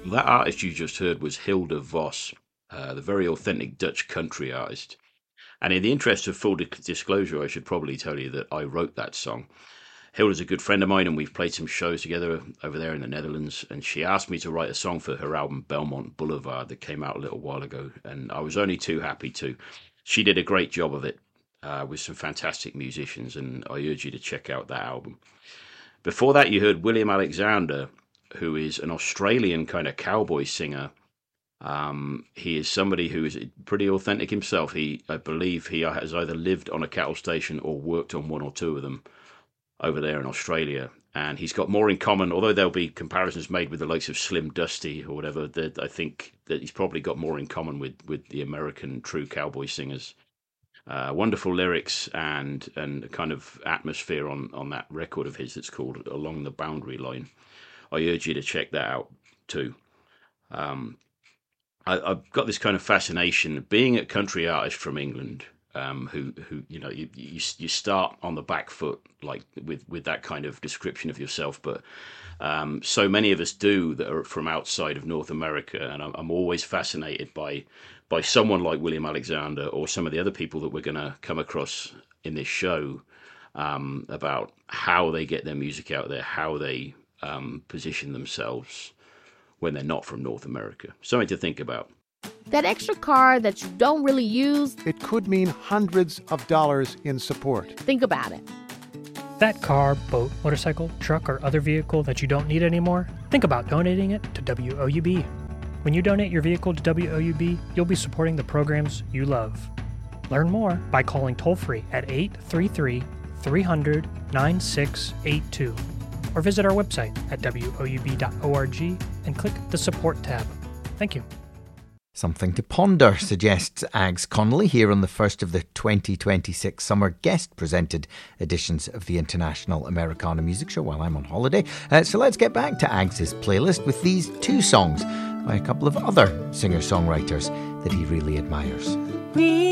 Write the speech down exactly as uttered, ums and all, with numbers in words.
That artist you just heard was Hilda Voss, uh, the very authentic Dutch country artist. And in the interest of full disclosure, I should probably tell you that I wrote that song. Hilda's a good friend of mine, and we've played some shows together over there in the Netherlands. And she asked me to write a song for her album Belmont Boulevard that came out a little while ago, and I was only too happy to. She did a great job of it uh, with some fantastic musicians, and I urge you to check out that album. Before that, you heard William Alexander, who is an Australian kind of cowboy singer. Um, he is somebody who is pretty authentic himself. He, I believe, he has either lived on a cattle station or worked on one or two of them over there in Australia. And he's got more in common, although there'll be comparisons made with the likes of Slim Dusty or whatever, that I think that he's probably got more in common with, with the American true cowboy singers. Uh, wonderful lyrics and and kind of atmosphere on, on that record of his that's called Along the Boundary Line. I urge you to check that out too. Um, I, I've got this kind of fascination being a country artist from England, um, who who you know you, you you start on the back foot like with with that kind of description of yourself, but um, so many of us do that are from outside of North America, and I'm, I'm always fascinated by by someone like William Alexander or some of the other people that we're going to come across in this show, um, about how they get their music out there, how they um, position themselves when they're not from North America. Something to think about. That extra car that you don't really use, It could mean hundreds of dollars in support. think about it. That car, boat, motorcycle, truck, or other vehicle that you don't need anymore, think about donating it to W O U B. When you donate your vehicle to W O U B, you'll be supporting the programs you love. Learn more by calling toll-free at eight three three, three hundred, nine six eight two or visit our website at W O U B dot org and click the Support tab. Thank you. Something to ponder, suggests Ags Connolly here on the first of the twenty twenty-six summer guest-presented editions of the International Americana Music Show while I'm on holiday. Uh, so let's get back to Ags' playlist with these two songs by a couple of other singer-songwriters that he really admires.